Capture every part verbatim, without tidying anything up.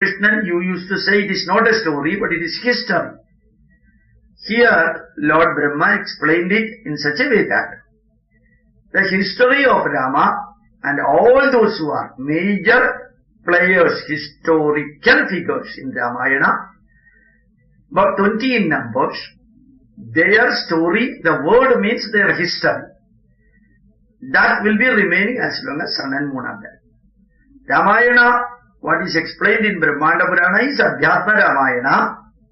Krishnan, you used to say it is not a story, but it is history. Here, Lord Brahma explained it in such a way that the history of Rama and all those who are major players, historical figures in Ramayana, about twenty in numbers, their story, the word means their history. That will be remaining as long as sun and moon are there. Ramayana, what is explained in Brahmanda Purana is Adhyatma Ramayana.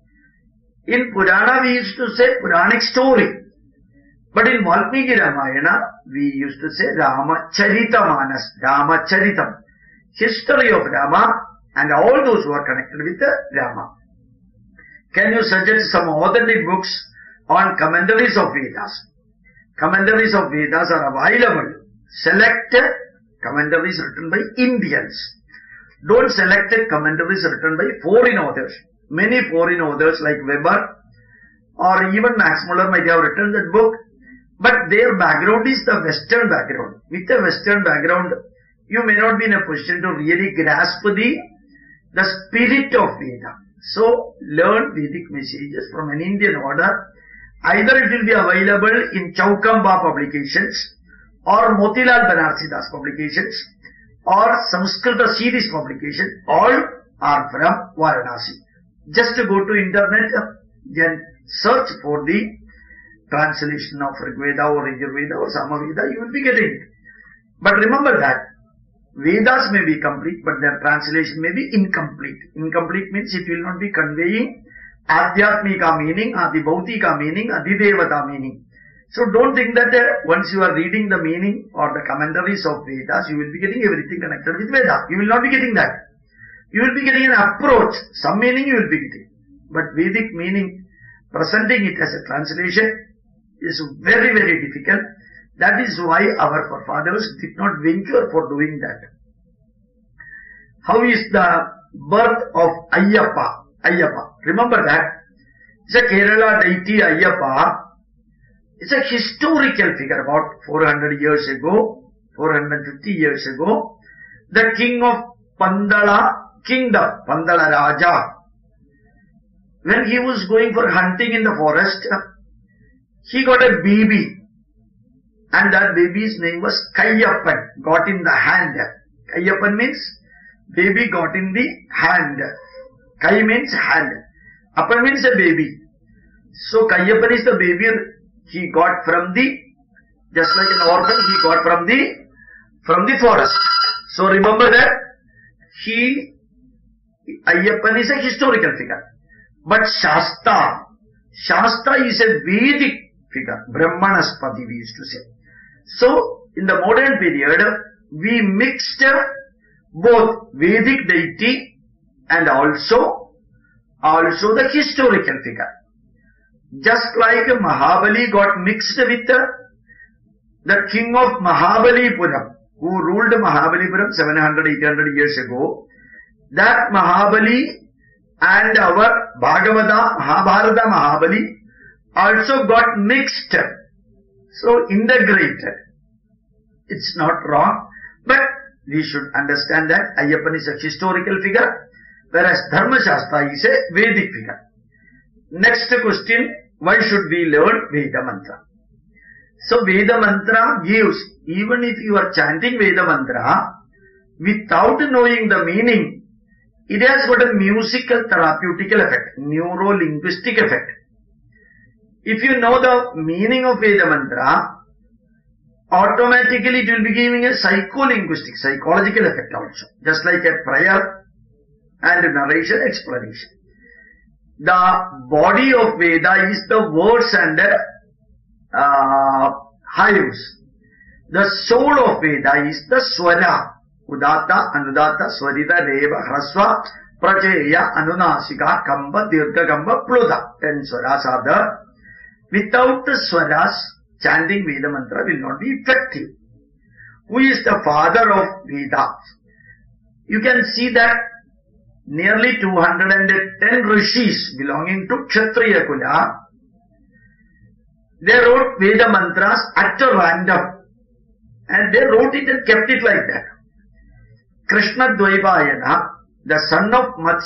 In Purana we used to say Puranic story. But in Valmiki Ramayana we used to say Ramacharita Ramacharitam. History of Rama and all those who are connected with Rama. Can you suggest some authentic books on commentaries of Vedas? Commentaries of Vedas are available. Select commentaries written by Indians. Don't select commentaries written by foreign authors. Many foreign authors like Weber or even Max Muller might have written that book, but their background is the Western background. With a Western background, you may not be in a position to really grasp the, the spirit of Veda. So, learn Vedic messages from an Indian order. Either it will be available in Chaukamba publications or Motilal Banarsidass publications or Samskrita series publication. All are from Varanasi. Just to go to internet, then search for the translation of Rigveda or Yajurveda or Samaveda, you will be getting it. But remember that Vedas may be complete, but their translation may be incomplete. Incomplete means it will not be conveying Adhyatmika meaning, Adibhautika meaning, Adidevata meaning. So don't think that uh, once you are reading the meaning or the commentaries of Vedas, you will be getting everything connected with Veda. You will not be getting that. You will be getting an approach. Some meaning you will be getting. But Vedic meaning, presenting it as a translation is very, very difficult. That is why our forefathers did not venture for doing that. How is the birth of Ayyappa? Ayyappa. Remember that. It's a Kerala deity Ayyappa. It's a historical figure. About four hundred years ago, four hundred fifty years ago, the king of Pandala kingdom, Pandala Raja, when he was going for hunting in the forest, he got a baby. And that baby's name was Kayyappan, got in the hand. Kayyappan means baby got in the hand. Kai means hand. Appan means a baby. So Kayyappan is the baby he got from the, just like an orphan, he got from the, from the forest. So remember that he, Ayyappan is a historical figure. But Shasta, Shasta is a Vedic figure. Brahmanaspati we used to say. So, in the modern period, we mixed both Vedic deity and also, also the historical figure. Just like Mahabali got mixed with the king of Mahabalipuram, who ruled Mahabalipuram seven hundred, eight hundred years ago, that Mahabali and our Bhagavata, Mahabharata Mahabali also got mixed. So, integrated. It's not wrong, but we should understand that Ayyappan is a historical figure, whereas Dharma Shastra is a Vedic figure. Next question, why should we learn Veda Mantra? So, Veda Mantra gives, even if you are chanting Veda Mantra, without knowing the meaning, it has got a musical therapeutical effect, neuro-linguistic effect. If you know the meaning of Veda Mantra, automatically it will be giving a psycho-linguistic, psychological effect also. Just like a prayer and narration, explanation. The body of Veda is the words and uh, hives. The soul of Veda is the swara. Udatta, Anudata, Swarita, Reva, Hrasva, Pracheya, Anunasika, Kamba, Dirgha, Kamba, Pluda. Ten swaras are there. Without the swaras, chanting Veda Mantra will not be effective. Who is the father of Vedas? You can see that nearly two hundred ten rishis belonging to Kshatriya Kula, they wrote Veda Mantras at random. And they wrote it and kept it like that. Krishna Dvaipayana, the son of Matsya,